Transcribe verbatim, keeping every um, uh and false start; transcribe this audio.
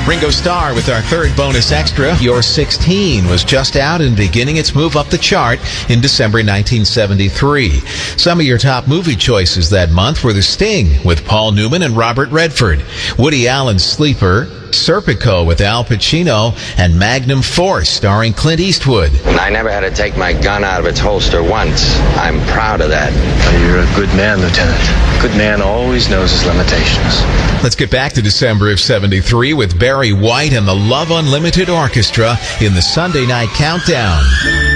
Ringo Starr with our third bonus extra. You're sixteen was just out and beginning its move up the chart in December nineteen seventy-three. Some of your top movie choices that month were The Sting with Paul Newman and Robert Redford, Woody Allen's Sleeper, Serpico with Al Pacino, and Magnum Force starring Clint Eastwood. I never had to take my gun out of its holster once. I'm proud of that. You're a good man, Lieutenant. A good man always knows his limitations. Let's get back to December of seventy-three with Barry White and the Love Unlimited Orchestra in the Sunday Night Countdown.